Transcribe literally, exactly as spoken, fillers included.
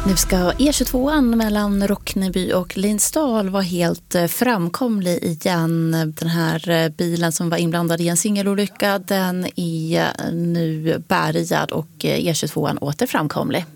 Nu ska E tjugotvå mellan Rockneby och Linsdal vara helt framkomlig igen. Den här bilen som var inblandad i en singelolycka, den är nu bärgad och E tjugotvå åter framkomlig.